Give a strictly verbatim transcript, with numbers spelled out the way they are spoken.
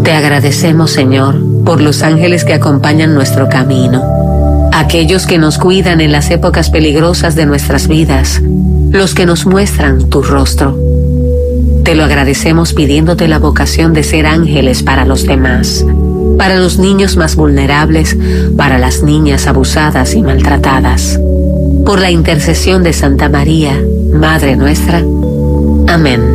Te agradecemos, Señor, por los ángeles que acompañan nuestro camino, aquellos que nos cuidan en las épocas peligrosas de nuestras vidas, los que nos muestran tu rostro. Te lo agradecemos pidiéndote la vocación de ser ángeles para los demás, para los niños más vulnerables, para las niñas abusadas y maltratadas. Por la intercesión de Santa María, Madre nuestra. Amén.